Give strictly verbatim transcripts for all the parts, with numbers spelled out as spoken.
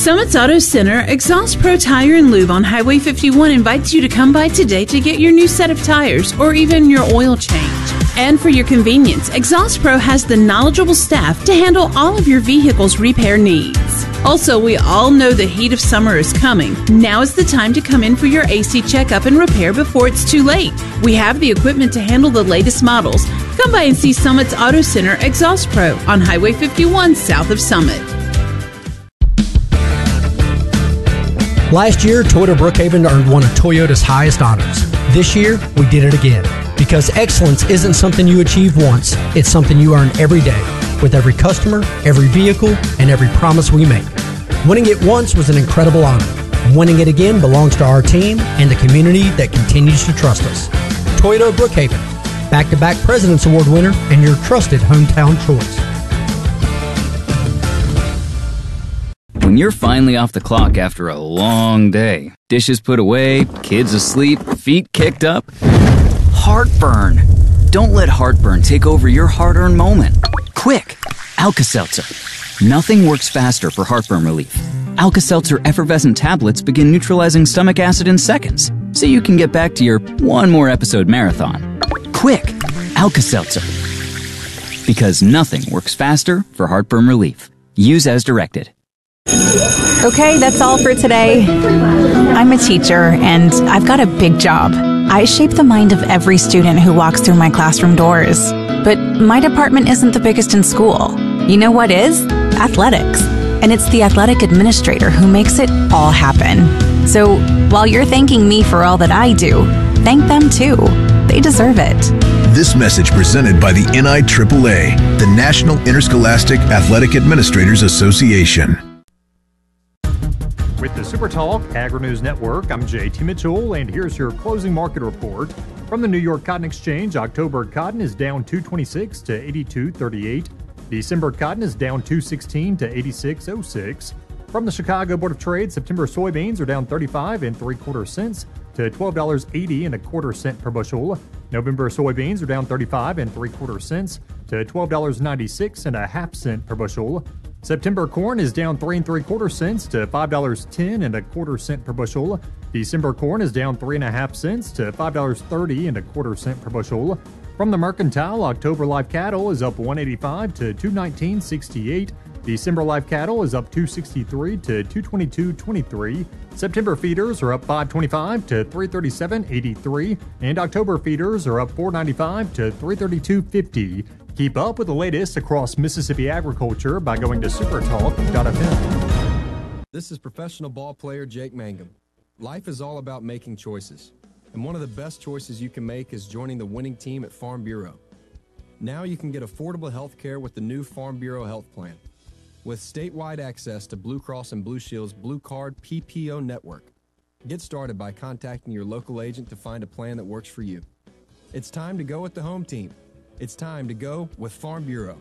Summit's Auto Center, Exhaust Pro Tire and Lube on Highway fifty-one invites you to come by today to get your new set of tires or even your oil change. And for your convenience, Exhaust Pro has the knowledgeable staff to handle all of your vehicle's repair needs. Also, we all know the heat of summer is coming. Now is the time to come in for your A C checkup and repair before it's too late. We have the equipment to handle the latest models. Come by and see Summit's Auto Center, Exhaust Pro on Highway fifty-one south of Summit. Last year, Toyota Brookhaven earned one of Toyota's highest honors. This year, we did it again. Because excellence isn't something you achieve once, it's something you earn every day, with every customer, every vehicle, and every promise we make. Winning it once was an incredible honor. Winning it again belongs to our team and the community that continues to trust us. Toyota Brookhaven, back-to-back President's Award winner and your trusted hometown choice. When you're finally off the clock after a long day, dishes put away, kids asleep, feet kicked up, heartburn. Don't let heartburn take over your hard-earned moment. Quick, Alka-Seltzer. Nothing works faster for heartburn relief. Alka-Seltzer effervescent tablets begin neutralizing stomach acid in seconds, so you can get back to your one more episode marathon. Quick, Alka-Seltzer. Because nothing works faster for heartburn relief. Use as directed. Okay, that's all for today. I'm a teacher, and I've got a big job. I shape the mind of every student who walks through my classroom doors. But my department isn't the biggest in school. You know what is? Athletics. And it's the athletic administrator who makes it all happen. So while you're thanking me for all that I do, thank them too. They deserve it. This message presented by the N I triple A, the National Interscholastic Athletic Administrators Association. With the Super Talk Agri-News Network, I'm J T Mitchell, and here's your closing market report. From the New York Cotton Exchange, October cotton is down two twenty-six to eighty-two thirty-eight. December cotton is down two sixteen to eighty-six oh six. From the Chicago Board of Trade, September soybeans are down thirty-five and three quarter cents to twelve dollars and eighty and a quarter cent per bushel. November soybeans are down thirty-five and three quarter cents to twelve dollars and ninety-six and a half cent per bushel. September corn is down three and three quarter cents to five dollars and ten and a quarter cent per bushel. December corn is down three and a half cents to five dollars and thirty and a quarter cent per bushel. From the Mercantile, October live cattle is up one eighty-five to two nineteen sixty-eight. December live cattle is up two sixty-three to two twenty-two twenty-three. September feeders are up five twenty-five to three thirty-seven eighty-three, and October feeders are up four ninety-five to three thirty-two fifty. Keep up with the latest across Mississippi agriculture by going to supertalk dot f m. This is professional ball player Jake Mangum. Life is all about making choices, and one of the best choices you can make is joining the winning team at Farm Bureau. Now you can get affordable health care with the new Farm Bureau Health Plan. With statewide access to Blue Cross and Blue Shield's Blue Card P P O network. Get started by contacting your local agent to find a plan that works for you. It's time to go with the home team. It's time to go with Farm Bureau.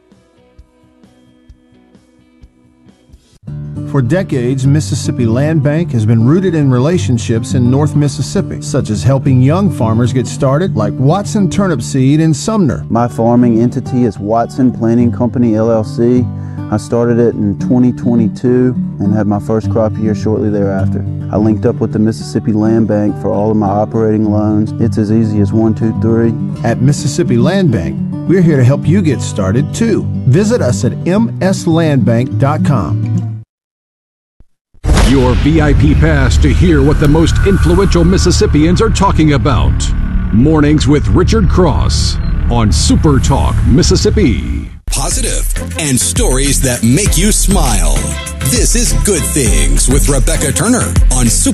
For decades, Mississippi Land Bank has been rooted in relationships in North Mississippi, such as helping young farmers get started, like Watson Turnip Seed in Sumner. My farming entity is Watson Planting Company, L L C. I started it in twenty twenty-two and had my first crop year shortly thereafter. I linked up with the Mississippi Land Bank for all of my operating loans. It's as easy as one, two, three. At Mississippi Land Bank, we're here to help you get started too. Visit us at m s land bank dot com. Your V I P pass to hear what the most influential Mississippians are talking about. Mornings with Richard Cross on Super Talk Mississippi. Positive and stories that make you smile. This is Good Things with Rebecca Turner on Super